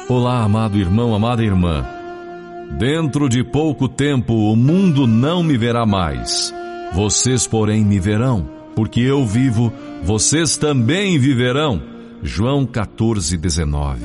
Olá, amado irmão, amada irmã. Dentro de pouco tempo o mundo não me verá mais. Vocês, porém, me verão, porque eu vivo, vocês também viverão. João 14:19.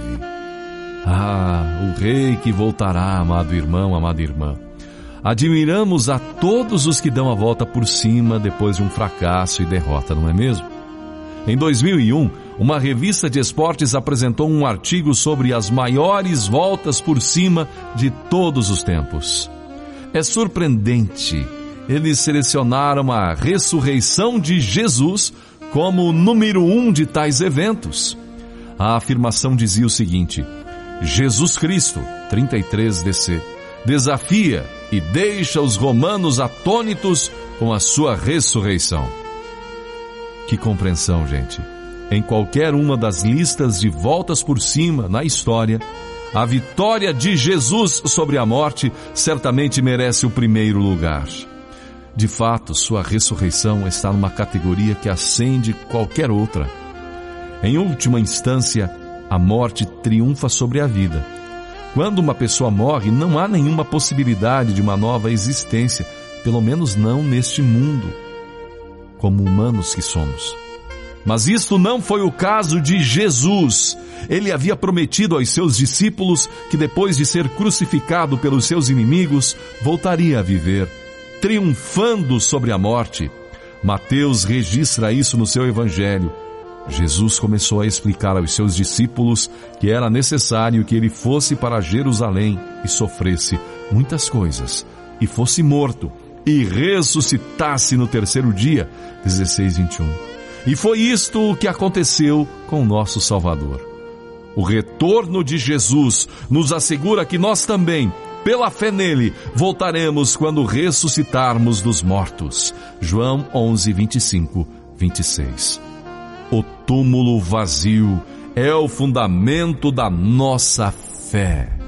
O Rei que voltará, amado irmão, amada irmã. Admiramos a todos os que dão a volta por cima depois de um fracasso e derrota, não é mesmo? Em 2001, uma revista de esportes apresentou um artigo sobre as maiores voltas por cima de todos os tempos. É surpreendente. Eles selecionaram a ressurreição de Jesus como o número 1 de tais eventos. A afirmação dizia o seguinte: Jesus Cristo, 33 DC, desafia e deixa os romanos atônitos com a sua ressurreição. Que compreensão, gente! Em qualquer uma das listas de voltas por cima na história, a vitória de Jesus sobre a morte certamente merece o primeiro lugar. De fato, sua ressurreição está numa categoria que ascende qualquer outra. Em última instância, a morte triunfa sobre a vida. Quando uma pessoa morre, não há nenhuma possibilidade de uma nova existência, pelo menos não neste mundo, como humanos que somos. Mas isto não foi o caso de Jesus. Ele havia prometido aos seus discípulos que depois de ser crucificado pelos seus inimigos, voltaria a viver, triunfando sobre a morte. Mateus registra isso no seu evangelho. Jesus começou a explicar aos seus discípulos que era necessário que ele fosse para Jerusalém e sofresse muitas coisas, e fosse morto, e ressuscitasse no terceiro dia, 16:21. E foi isto o que aconteceu com o nosso Salvador. O retorno de Jesus nos assegura que nós também, pela fé nele, voltaremos quando ressuscitarmos dos mortos. João 11:25-26. O túmulo vazio é o fundamento da nossa fé.